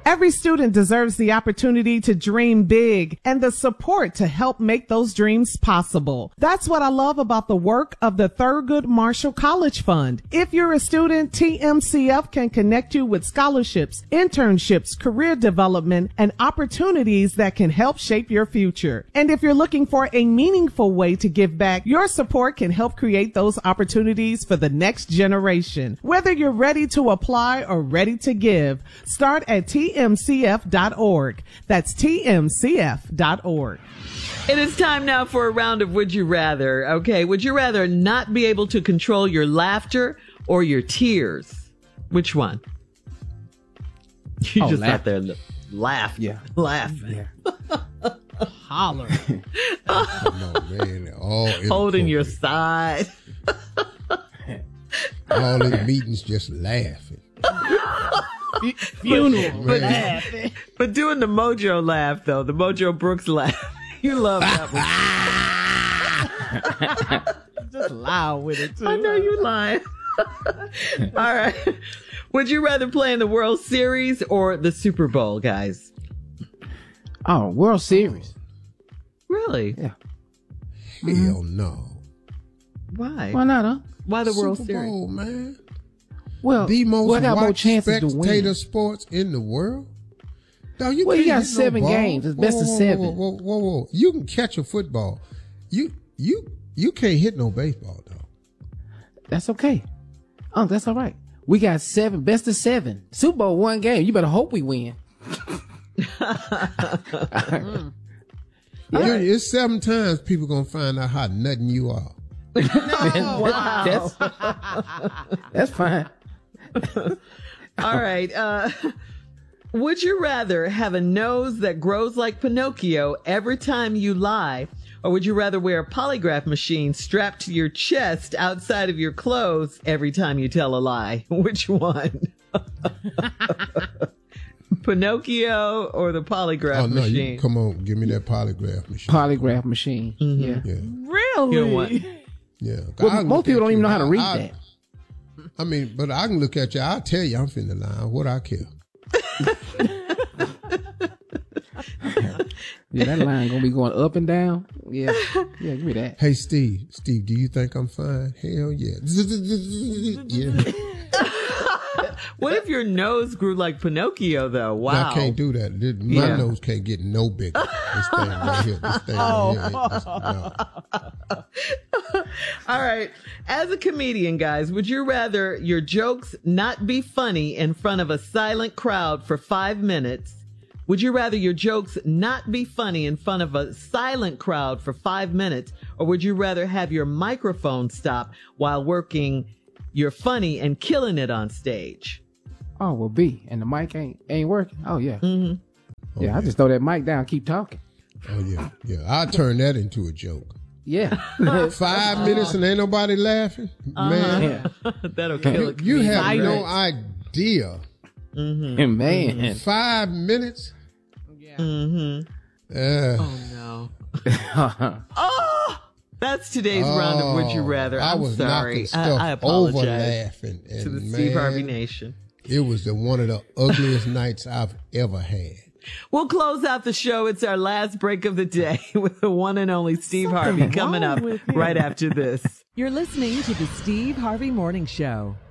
Every student deserves the opportunity to dream big and the support to help make those dreams possible. That's what I love about the work of the Thurgood Marshall College Fund. If you're a student, TMCF can connect you with scholarships, internships, career development, and opportunities that can help shape your future. And if you're looking for a meaningful way to give back, your support can help create those opportunities for the next generation. Whether you're ready to apply or ready to give, start at tmcf.org. That's tmcf.org. It is time now for a round of Would You Rather. Okay, would you rather not be able to control your laughter or your tears? Which one? You just sat there and laughed. Yeah. Laughing. Yeah. Holler. Holding your side. All these meetings just laughing. Funeral. But doing the Mojo laugh, though, the Mojo Brooks laugh. You love that one. Just loud with it, too. I know you lying. All right. Would you rather play in the World Series or the Super Bowl, guys? Oh, World Series. Really? Yeah. Hell no. Why? Why not, huh? Why the World Super Series? Bowl, man. Well, The most we got more watched chances to spectator win. sports in the world. Now, you Well, you can't got hit no 7 ball. games. It's best of 7. Whoa. You can catch a football. You can't hit no baseball, though. That's okay. That's all right. We got 7, best of 7. Super Bowl 1 game. You better hope we win. It's 7 times people gonna find out how nothing you are. Wow. That's fine. All right. Would you rather have a nose that grows like Pinocchio every time you lie, or would you rather wear a polygraph machine strapped to your chest outside of your clothes every time you tell a lie? Which one? Pinocchio or the polygraph machine? Come on, give me that polygraph machine. Polygraph machine. Mm-hmm. Yeah. Really? You know what? Yeah. Well, most people don't even know how to read that. I mean, but I can look at you. I'll tell you I'm finna lie. What I care. Yeah, that line gonna be going up and down. Yeah, give me that. Hey, Steve, do you think I'm fine? Hell yeah. Yeah. What if your nose grew like Pinocchio, though? Wow. I can't do that. My nose can't get no bigger. This thing right here. No. All right. As a comedian, guys, would you rather your jokes not be funny in front of a silent crowd for 5 minutes? Would you rather your jokes not be funny in front of a silent crowd for 5 minutes? Or would you rather have your microphone stop while working you're funny and killing it on stage? Oh, well, B, and the mic ain't working. Oh, yeah. Mm-hmm. Yeah, I just throw that mic down, keep talking. Oh, yeah. I'll turn that into a joke. Yeah. 5 minutes and ain't nobody laughing? Man. Yeah. That'll kill it. You have no idea. Mm-hmm. Man. 5 minutes? Yeah. Mm-hmm. Oh, no. Oh! That's today's round of Would You Rather. I'm sorry. I apologize to the Steve Harvey Nation. It was one of the ugliest nights I've ever had. We'll close out the show. It's our last break of the day with the one and only Steve Harvey coming up right after this. You're listening to the Steve Harvey Morning Show.